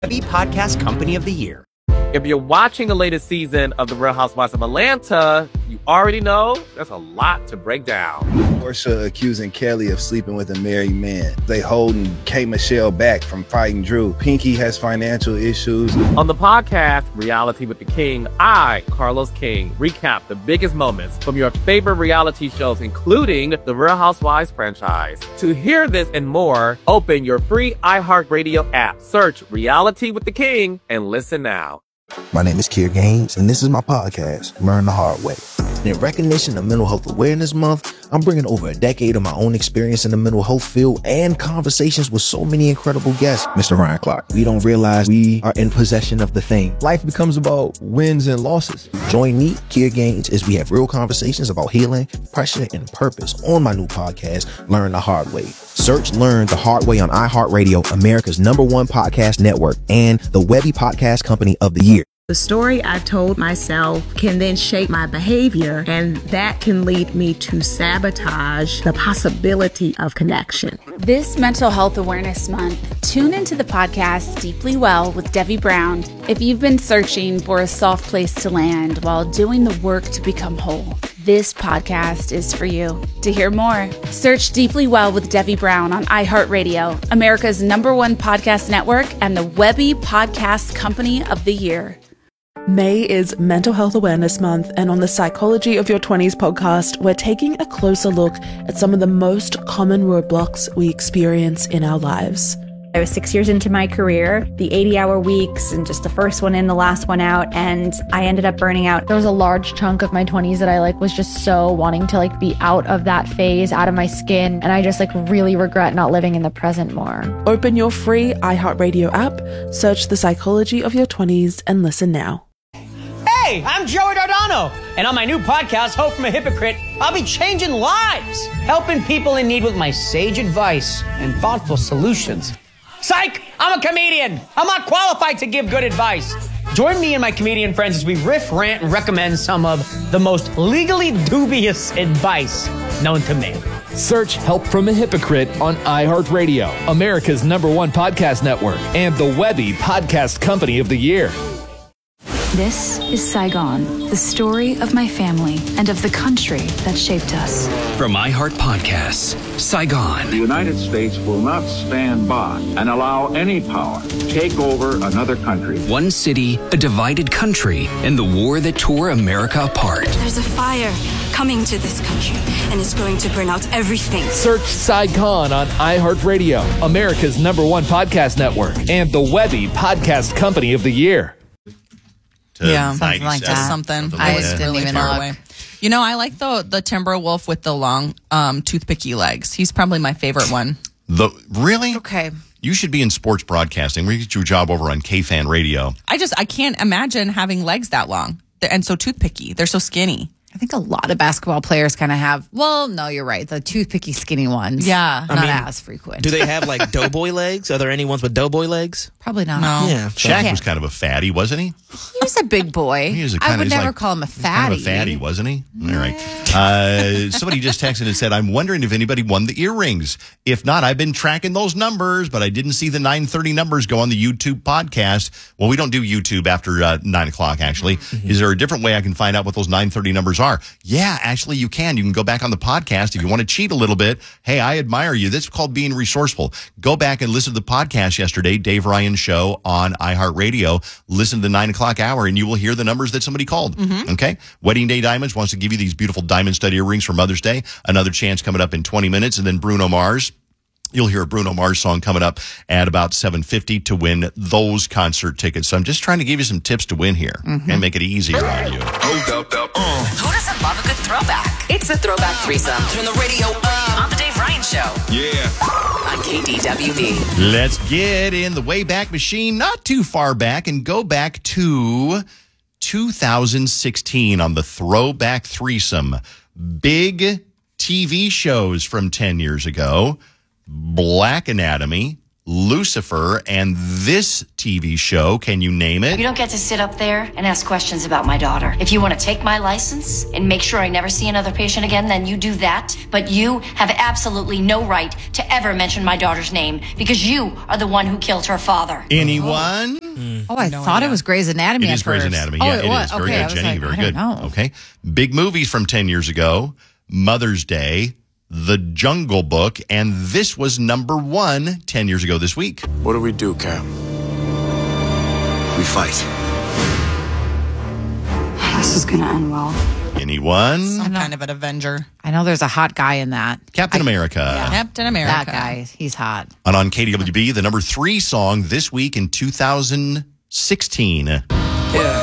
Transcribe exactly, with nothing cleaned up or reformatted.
Webby Podcast Company of the Year. If you're watching the latest season of The Real Housewives of Atlanta, you already know there's a lot to break down. Porsha accusing Kelly of sleeping with a married man. They holding K. Michelle back from fighting Drew. Pinky has financial issues. On the podcast, Reality with the King, I, Carlos King, recap the biggest moments from your favorite reality shows, including the Real Housewives franchise. To hear this and more, open your free iHeartRadio app, search Reality with the King, and listen now. My name is Kier Gaines, and this is my podcast, Learn the Hard Way. In recognition of Mental Health Awareness Month, I'm bringing over a decade of my own experience in the mental health field and conversations with so many incredible guests. Mister Ryan Clark, we don't realize we are in possession of the thing. Life becomes about wins and losses. Join me, Kier Gaines, as we have real conversations about healing, pressure, and purpose on my new podcast, Learn the Hard Way. Search Learn the Hard Way on iHeartRadio, America's number one podcast network, and the Webby Podcast Company of the Year. The story I've told myself can then shape my behavior, and that can lead me to sabotage the possibility of connection. This Mental Health Awareness Month, tune into the podcast Deeply Well with Debbie Brown. If you've been searching for a soft place to land while doing the work to become whole, this podcast is for you. To hear more, search Deeply Well with Debbie Brown on iHeartRadio, America's number one podcast network, and the Webby Podcast Company of the Year. May is Mental Health Awareness Month, and on the Psychology of Your twenties podcast, we're taking a closer look at some of the most common roadblocks we experience in our lives. I was six years into my career, the eighty-hour weeks, and just the first one in, the last one out, and I ended up burning out. There was a large chunk of my twenties that I like was just so wanting to like be out of that phase, out of my skin, and I just like really regret not living in the present more. Open your free iHeartRadio app, search The Psychology of Your twenties, and listen now. Hey, I'm Joey Dardano, and on my new podcast, Hope from a Hypocrite, I'll be changing lives, helping people in need with my sage advice and thoughtful solutions. Psych! I'm a comedian. I'm not qualified to give good advice. Join me and my comedian friends as we riff, rant, and recommend some of the most legally dubious advice known to man. Search Help from a Hypocrite on iHeartRadio, America's number one podcast network, and the Webby Podcast Company of the Year. This is Saigon, the story of my family and of the country that shaped us. From iHeart Podcasts, Saigon. The United States will not stand by and allow any power to take over another country. One city, a divided country, and the war that tore America apart. There's a fire coming to this country, and it's going to burn out everything. Search Saigon on iHeartRadio, America's number one podcast network, and the Webby Podcast Company of the Year. Yeah, something like that. Something. something I like didn't really even know. Away. You know, I like the the Timberwolf with the long, um, toothpicky legs. He's probably my favorite one. The really? Okay. You should be in sports broadcasting. We get you a job over on K-Fan Radio. I just I can't imagine having legs that long and so toothpicky. They're so skinny. I think a lot of basketball players kind of have, well, no, you're right. The toothpicky skinny ones. Yeah. Not I mean, as frequent. Do they have like doughboy legs? Are there any ones with doughboy legs? Probably not. No. Yeah. Shaq was kind of a fatty, wasn't he? He was a big boy. He was a I kind would of, never like, call him a fatty. Kind of a fatty, wasn't he? All right. Uh, somebody just texted and said, I'm wondering if anybody won the earrings. If not, I've been tracking those numbers, but I didn't see the nine thirty numbers go on the YouTube podcast. Well, we don't do YouTube after uh, nine o'clock, actually. Mm-hmm. Is there a different way I can find out what those nine thirty numbers are? Yeah, actually, you can. You can go back on the podcast if you want to cheat a little bit. Hey, I admire you. This is called being resourceful. Go back and listen to the podcast yesterday, Dave Ryan Show on iHeartRadio. Listen to the nine o'clock hour, and you will hear the numbers that somebody called. Mm-hmm. Okay? Wedding Day Diamonds wants to give you these beautiful diamond stud earrings for Mother's Day. Another chance coming up in twenty minutes, and then Bruno Mars. You'll hear a Bruno Mars song coming up at about seven fifty to win those concert tickets. So I'm just trying to give you some tips to win here mm-hmm. and make it easier on you. Who doesn't love a good throwback? It's the Throwback Threesome. Turn the radio up on the Dave Ryan Show. Yeah. On K D W D. Let's get in the Wayback Machine, not too far back, and go back to two thousand sixteen on the Throwback Threesome. Big T V shows from ten years ago. Black Anatomy, Lucifer, and this T V show. Can you name it? You don't get to sit up there and ask questions about my daughter. If you want to take my license and make sure I never see another patient again, then you do that. But you have absolutely no right to ever mention my daughter's name because you are the one who killed her father. Anyone? Oh, I No thought idea. it was Grey's Anatomy. It is at Grey's first. Anatomy. Oh, Yeah, it it was. is. Very Okay, I good, was Jenny. like, Very I don't good. know. Okay. Big movies from ten years ago. Mother's Day, The Jungle Book, and this was number one ten years ago this week. What do we do, Cap? We fight. This is going to end well. Anyone? Some kind of an Avenger. I know there's a hot guy in that. Captain America. Captain America. That guy, he's hot. And on K D W B, the number three song this week in two thousand sixteen. Yeah.